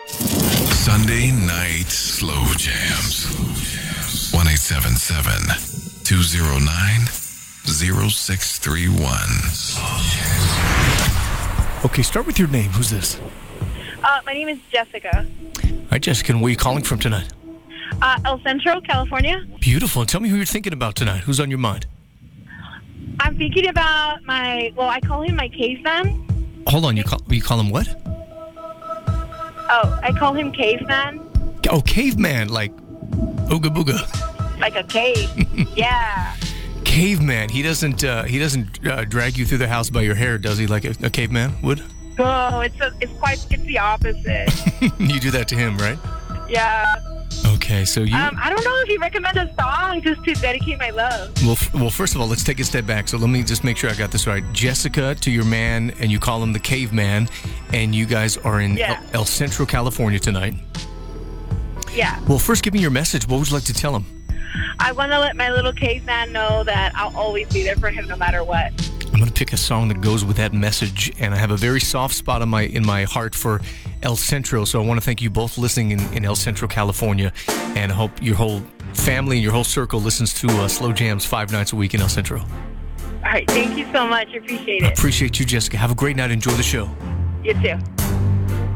Sunday night slow jams. 1-877-209-0631. Okay, start with your name. Who's this? My name is Jessica. Hi, Jessica. And where are you calling from tonight? El Centro, California. Beautiful. And tell me who you're thinking about tonight. Who's on your mind? I'm thinking about I call him my caveman. Hold on. You call him what? Oh, I call him caveman. Oh, caveman, like ooga booga. Like a cave. Yeah. Caveman. He doesn't drag you through the house by your hair, does he? Like a caveman would? Oh, it's the opposite. You do that to him, right? Yeah. Okay, so you... I don't know if you recommend a song just to dedicate my love. Well, first of all, let's take a step back. So let me just make sure I got this right. Jessica to your man, and you call him the caveman, and you guys are in El Centro, California tonight. Yeah. Well, first, give me your message. What would you like to tell him? I want to let my little caveman know that I'll always be there for him no matter what. I'm going to pick a song that goes with that message, and I have a very soft spot in my heart for El Centro, so I want to thank you both listening in El Centro, California, and I hope your whole family and your whole circle listens to Slow Jams 5 nights a week in El Centro. All right, thank you so much. Appreciate it. I appreciate you, Jessica. Have a great night. Enjoy the show. You too.